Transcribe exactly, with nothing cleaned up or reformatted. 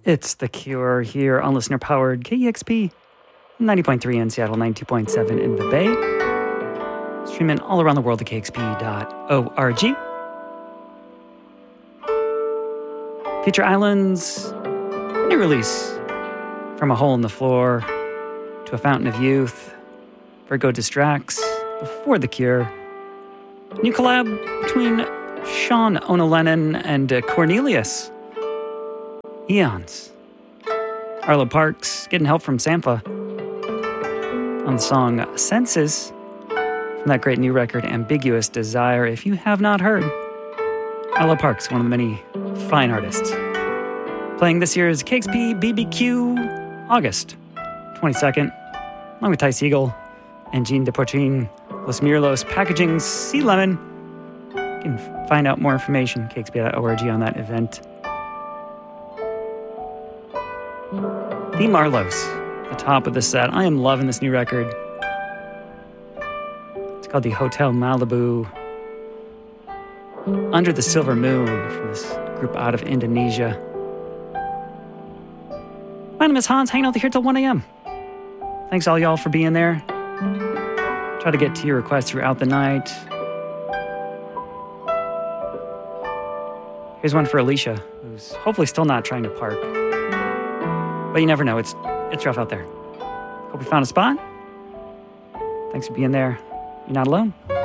It's The Cure here on listener-powered K E X P ninety point three in Seattle, ninety-two point seven in the Bay. Streaming all around the world at K X P dot org. Future Islands, new release. From a hole in the floor to a fountain of youth. Virgo Distracts, before The Cure. New collab between Sean Ona Lennon and uh, Cornelius. Eons. Arlo Parks getting help from Sampha on the song Senses from that great new record Ambiguous Desire. If you have not heard, Arlo Parks, one of the many fine artists. Playing this year's K X P B B Q August twenty-second, along with Ty Siegel and Jean Deportine, Los Mirlos Packaging, Sea Lemon. You can find out more information, K X P dot org, on that event. The Marlos, the top of the set. I am loving this new record. It's called the Hotel Malibu. Under the Silver Moon, from this group out of Indonesia. My name is Hans, hanging out here till one a.m. Thanks all y'all for being there. Try to get to your requests throughout the night. Here's one for Alicia, who's hopefully still not trying to park. But you never know, it's it's rough out there. Hope you found a spot. Thanks for being there. You're not alone.